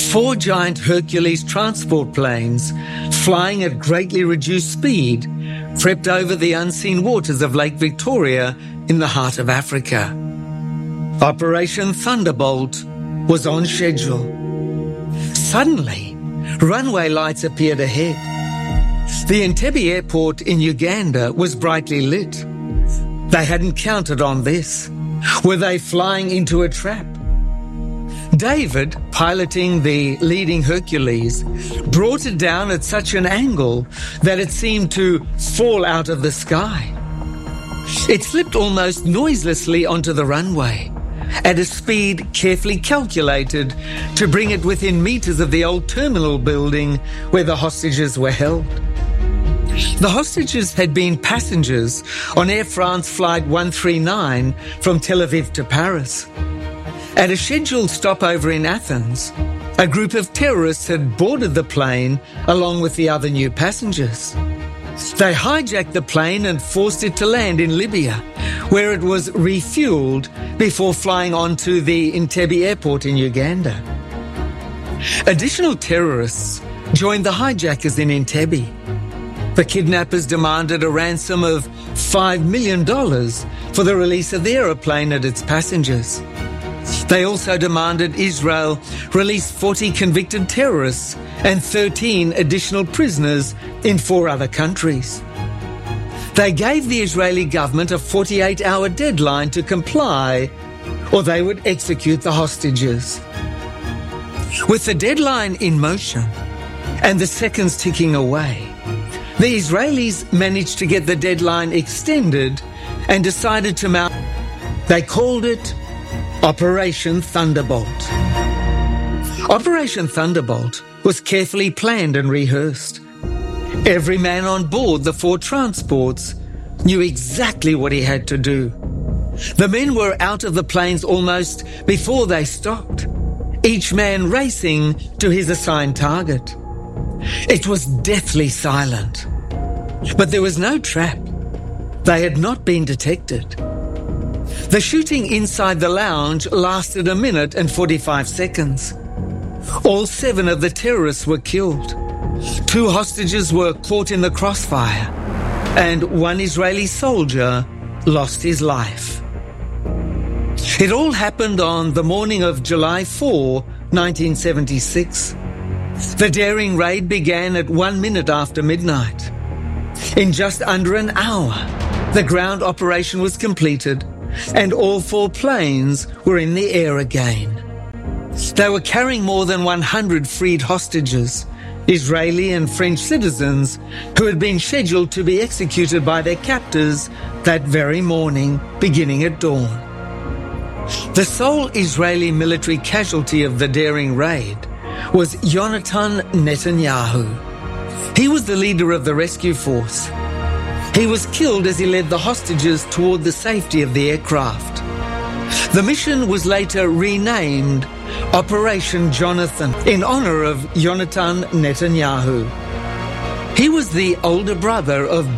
4 giant Hercules transport planes, flying at greatly reduced speed, crept over the unseen waters of Lake Victoria in the heart of Africa. Operation Thunderbolt was on schedule. Suddenly, runway lights appeared ahead. The Entebbe airport in Uganda was brightly lit. They hadn't counted on this. Were they flying into a trap? David, piloting the leading Hercules, brought it down at such an angle that it seemed to fall out of the sky. It slipped almost noiselessly onto the runway, at a speed carefully calculated to bring it within meters of the old terminal building where the hostages were held. The hostages had been passengers on Air France Flight 139 from Tel Aviv to Paris. At a scheduled stopover in Athens, a group of terrorists had boarded the plane along with the other new passengers. They hijacked the plane and forced it to land in Libya, where it was refueled before flying on to the Entebbe airport in Uganda. Additional terrorists joined the hijackers in Entebbe. The kidnappers demanded a ransom of $5 million for the release of the aeroplane and its passengers. They also demanded Israel release 40 convicted terrorists and 13 additional prisoners in 4 other countries. They gave the Israeli government a 48-hour deadline to comply, or they would execute the hostages. With the deadline in motion and the seconds ticking away, the Israelis managed to get the deadline extended and decided to mount. They called it Operation Thunderbolt. Operation Thunderbolt was carefully planned and rehearsed. Every man on board the 4 transports knew exactly what he had to do. The men were out of the planes almost before they stopped, each man racing to his assigned target. It was deathly silent, but there was no trap. They had not been detected. The shooting inside the lounge lasted 1 minute and 45 seconds. All 7 of the terrorists were killed. 2 hostages were caught in the crossfire, and 1 Israeli soldier lost his life. It all happened on the morning of July 4, 1976. The daring raid began at 1 minute after midnight. In just under an hour, the ground operation was completed, and all 4 planes were in the air again. They were carrying more than 100 freed hostages, Israeli and French citizens, who had been scheduled to be executed by their captors that very morning, beginning at dawn. The sole Israeli military casualty of the daring raid was Yonatan Netanyahu. He was the leader of the rescue force. He was killed as he led the hostages toward the safety of the aircraft. The mission was later renamed Operation Jonathan in honor of Yonatan Netanyahu. He was the older brother of